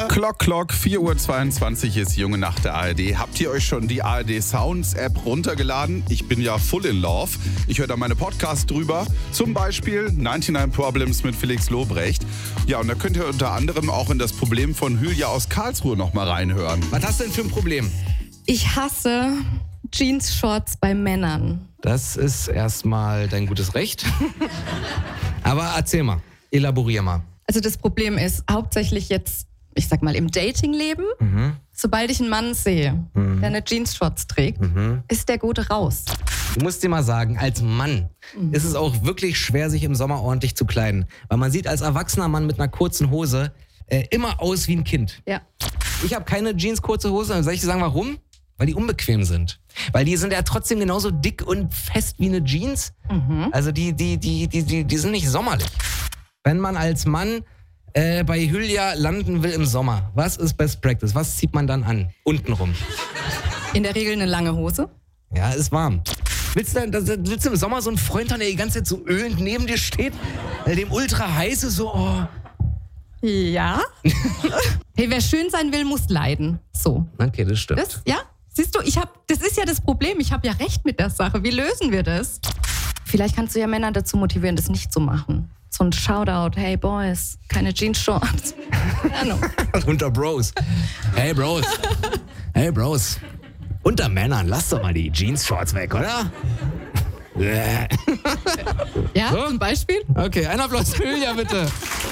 Clock, 4:22 Uhr ist Junge Nacht der ARD. Habt ihr euch schon die ARD Sounds App runtergeladen? Ich bin ja full in love. Ich höre da meine Podcasts drüber. Zum Beispiel 99 Problems mit Felix Lobrecht. Ja, und da könnt ihr unter anderem auch in das Problem von Hülya aus Karlsruhe noch mal reinhören. Was hast du denn für ein Problem? Ich hasse Jeans-Shorts bei Männern. Das ist erstmal dein gutes Recht. Aber erzähl mal, elaborier mal. Also das Problem ist hauptsächlich jetzt, ich sag mal, im Datingleben. Sobald ich einen Mann sehe, der eine Jeans-Shorts trägt, ist der Gute raus. Du musst dir mal sagen, als Mann ist es auch wirklich schwer, sich im Sommer ordentlich zu kleiden. Weil man sieht als erwachsener Mann mit einer kurzen Hose immer aus wie ein Kind. Ja. Ich habe keine Jeans-kurze Hose. Soll ich dir sagen, warum? Weil die unbequem sind. Weil die sind ja trotzdem genauso dick und fest wie eine Jeans. Also die sind nicht sommerlich. Wenn man als Mann bei Hülya landen will im Sommer, was ist Best Practice? Was zieht man dann an? Untenrum. In der Regel eine lange Hose. Ja, ist warm. Willst du im Sommer so einen Freund haben, der die ganze Zeit so ölend neben dir steht? Dem ultra heiß ist so, oh. Ja. Hey, wer schön sein will, muss leiden. So. Okay, das stimmt. Ja? Siehst du, das ist ja das Problem. Ich habe ja recht mit der Sache. Wie lösen wir das? Vielleicht kannst du ja Männer dazu motivieren, das nicht zu machen. So ein Shoutout, hey Boys, keine Jeans-Shorts. Keine Ahnung. Unter Bros. Hey Bros. Hey Bros. Unter Männern, lass doch mal die Jeans-Shorts weg, oder? Ja, So? zum Beispiel? Okay, ein Applaus für Hülya, bitte.